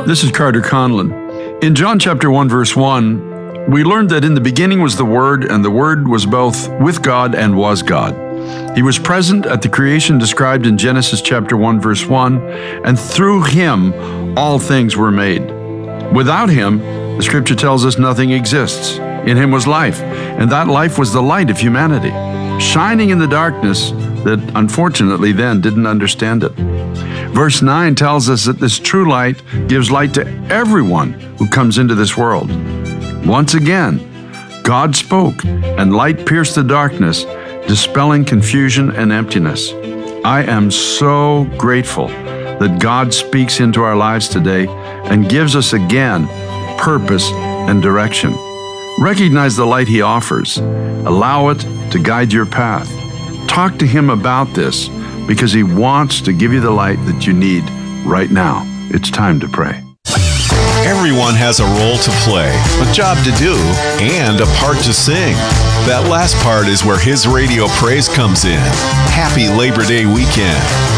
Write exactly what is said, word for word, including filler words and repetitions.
This is Carter Conlon. In John chapter one, verse one, we learned that in the beginning was the Word, and the Word was both with God and was God. He was present at the creation described in Genesis chapter one, verse one, and through Him all things were made. Without Him, the Scripture tells us nothing exists. In Him was life, and that life was the light of humanity, shining in the darkness that unfortunately then didn't understand it. Verse nine tells us that this true light gives light to everyone who comes into this world. Once again, God spoke, and light pierced the darkness, dispelling confusion and emptiness. I am so grateful that God speaks into our lives today and gives us again purpose and direction. Recognize the light He offers. Allow it to guide your path. Talk to Him about this, because He wants to give you the light that you need right now. It's time to pray. Everyone has a role to play, a job to do, and a part to sing. That last part is where His Radio Praise comes in. Happy Labor Day weekend.